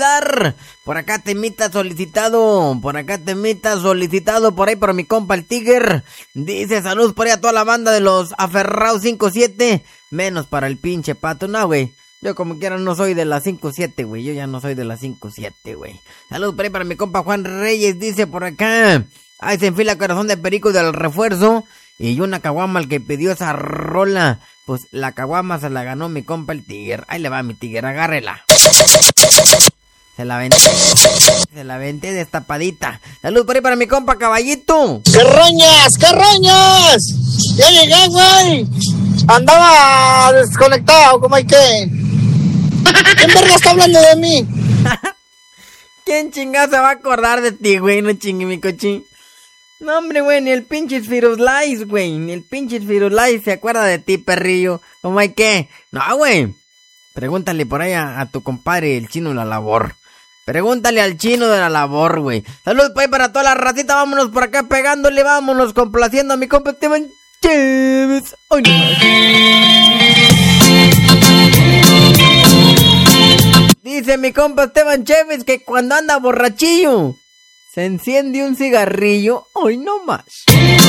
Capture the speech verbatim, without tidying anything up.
olvidar. Por acá temita solicitado, por acá temita solicitado, por ahí por mi compa el Tiger. Dice salud por ahí a toda la banda de los aferrados cinco siete, menos para el pinche Pato, no güey. Yo como quiera no soy de las cinco siete, güey. Yo ya no soy de las cinco siete, güey. Saludos por ahí para mi compa Juan Reyes. Dice por acá. Ahí se enfila corazón de perico del refuerzo. Y una caguama al que pidió esa rola. Pues la caguama se la ganó mi compa el Tiger. Ahí le va mi Tiger, agárrela. Se la aventé. Se la aventé destapadita. Saludos por ahí para mi compa Caballito. ¡Carroñas! ¡Carroñas! Ya llegué, güey. Andaba desconectado, ¿cómo hay que? ¿Quién verga está hablando de mí? ¿Quién chingado se va a acordar de ti, güey? No chingue mi cochín. No, hombre, güey, ni el pinche Firulais, güey. Ni el pinche Firulais se acuerda de ti, perrillo. ¿Cómo hay que? No, güey. Pregúntale por ahí a, a tu compadre, el chino de la labor. Pregúntale al chino de la labor, güey. Saludos por ahí para toda la ratita. Vámonos por acá pegándole. Vámonos complaciendo a mi compa Esteban Chévez. Ay, no más. Dice mi compa Esteban Chévez que cuando anda borrachillo se enciende un cigarrillo. Hoy no más.